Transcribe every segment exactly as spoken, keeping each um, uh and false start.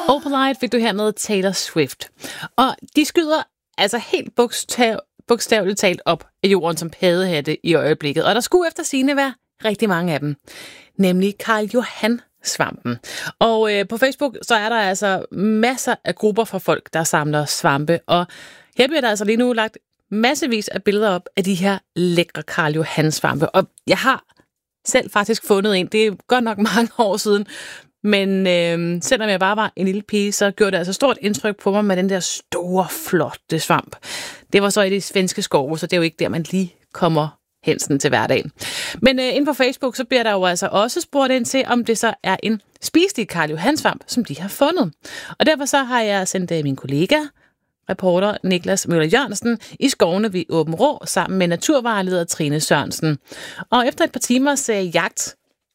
Opalite fik du her med Taylor Swift. Og de skyder altså helt bogstav, bogstaveligt talt op af jorden som paddehatte i øjeblikket. Og der skulle efter sigende være rigtig mange af dem. Nemlig Karl Johan svampen. Og øh, på Facebook, så er der altså masser af grupper for folk, der samler svampe. Og her bliver der altså lige nu lagt massevis af billeder op af de her lækre Karl Johan svampe. Og jeg har selv faktisk fundet en. Det er godt nok mange år siden. Men øh, selvom jeg bare var en lille pige, så gjorde det altså stort indtryk på mig med den der store, flotte svamp. Det var så i de svenske skove, så det er jo ikke der, man lige kommer hen sådan til hverdagen. Men øh, inde på Facebook, så bliver der jo altså også spurgt ind til, om det så er en spiselig Karl Johan svamp, som de har fundet. Og derfor så har jeg sendt øh, min kollega, reporter Niklas Møller Jørgensen, i skovene ved Åben Rå, sammen med naturvejleder Trine Sørensen. Og efter et par timers øh, jagt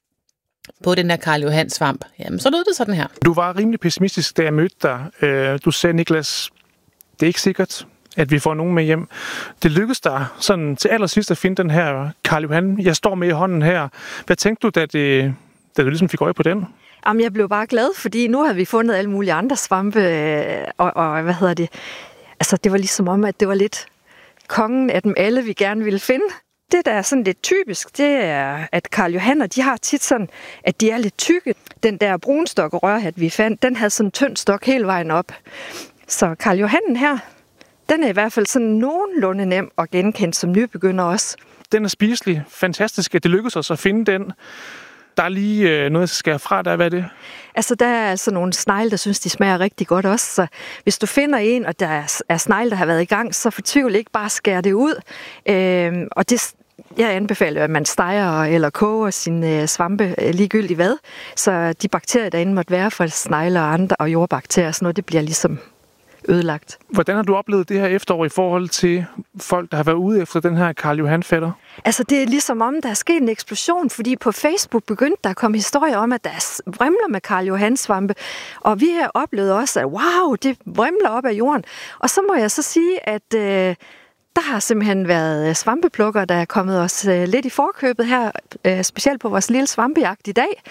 på den der Karl Johan svamp, jamen så lød det sådan her. Du var rimelig pessimistisk, da jeg mødte dig. Du sagde, Niklas, det er ikke sikkert, at vi får nogen med hjem. Det lykkedes dig sådan til allersidst at finde den her Karl Johan, jeg står med i hånden her. Hvad tænkte du, da, det, da du ligesom fik øje på den? Jamen, jeg blev bare glad, fordi nu har vi fundet alle mulige andre svampe, og, og hvad hedder det? Altså, det var ligesom om, at det var lidt kongen af dem alle, vi gerne ville finde. Det, der er sådan lidt typisk, det er, at Karl Johanner, de har tit sådan, at de er lidt tykke. Den der brunstok og rørhat, vi fandt, den havde sådan en tynd stok hele vejen op. Så Karl Johannen her, den er i hvert fald sådan nogenlunde nem at genkende som nybegynder også. Den er spiselig. Fantastisk, at det lykkedes os at finde den. Der er lige øh, noget, jeg skal skære fra dig. Hvad er det? Altså, der er altså nogle snegle, der synes, de smager rigtig godt også. Så hvis du finder en, og der er, er snegle, der har været i gang, så fortvivl ikke bare skære det ud. Øh, og det, jeg anbefaler, at man steger eller koger sine svampe ligegyldigt hvad. Så de bakterier, der inde måtte være for snegle og andre og jordbakterier, sådan noget, det bliver ligesom ødelagt. Hvordan har du oplevet det her efterår i forhold til folk, der har været ude efter den her Karl Johan fætter? Altså, det er ligesom om, der er sket en eksplosion, fordi på Facebook begyndte der at komme historier om, at der vrimler med Karl Johan svampe, og vi har oplevet også, at wow, det vrimler op af jorden. Og så må jeg så sige, at øh, der har simpelthen været svampeplukker, der er kommet os øh, lidt i forkøbet her, øh, specielt på vores lille svampejagt i dag.